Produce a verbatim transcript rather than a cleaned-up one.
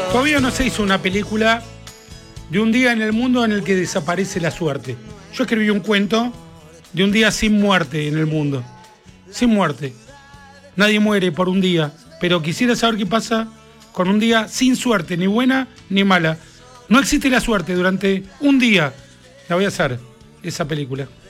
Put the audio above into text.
Todavía no se hizo una película de un día en el mundo en el que desaparece la suerte. Yo escribí un cuento de un día sin muerte en el mundo. Sin muerte. Nadie muere por un día, pero quisiera saber qué pasa con un día sin suerte, ni buena ni mala. No existe la suerte durante un día. La voy a hacer, esa película.